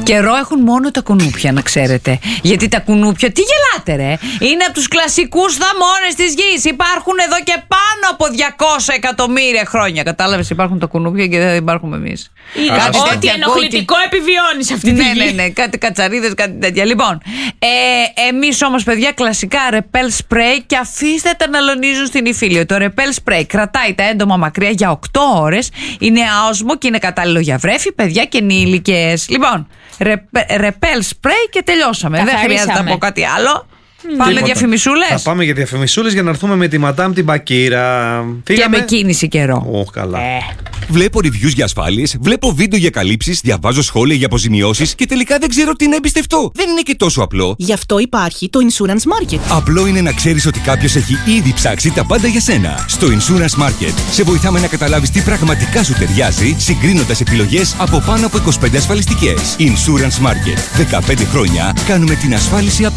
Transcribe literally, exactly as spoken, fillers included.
Καιρό έχουν μόνο τα κουνούπια, να ξέρετε. Γιατί τα κουνούπια, τι γελάτε ρε, είναι από τους κλασικούς θαμώνες της γης. Υπάρχουν εδώ και πάνω από διακόσια εκατομμύρια χρόνια. Κατάλαβες, υπάρχουν τα κουνούπια και δεν υπάρχουμε εμείς. Ό,τι ενοχλητικό και... επιβιώνει σε αυτή τη ναι, γη. Ναι, ναι, κάτι κατσαρίδες, κάτι τέτοια. Λοιπόν, ε, εμείς όμως παιδιά κλασικά ρεπέλ σπρέι και αφήστε τα να αλωνίζουν στην Ιφίλιο. Το ρεπέλ σπρέι κρατάει τα έντομα μακριά για οκτώ ώρες. Είναι άοσμο και είναι κατάλληλο για βρέφη, παιδιά και ενήλικες. Λοιπόν, ρεπέλ σπρέι και τελειώσαμε. Καθαρίσαμε. Δεν χρειάζεται να πω κάτι άλλο. Πάμε Τίποτα. διαφημισούλες. Θα πάμε για διαφημισούλες για να έρθουμε με τη Μαντάμ την Μπακύρα. Και με κίνηση καιρό. Ω, καλά. Ε. Βλέπω reviews για ασφάλειες, βλέπω βίντεο για καλύψεις, διαβάζω σχόλια για αποζημιώσεις και τελικά δεν ξέρω τι να εμπιστευτώ. Δεν είναι και τόσο απλό. Γι' αυτό υπάρχει το Insurance Market. Απλό είναι να ξέρεις ότι κάποιος έχει ήδη ψάξει τα πάντα για σένα. Στο Insurance Market σε βοηθάμε να καταλάβεις τι πραγματικά σου ταιριάζει, συγκρίνοντας επιλογές από πάνω από είκοσι πέντε ασφαλιστικές. Insurance Market. δεκαπέντε χρόνια κάνουμε την ασφάλιση απλή.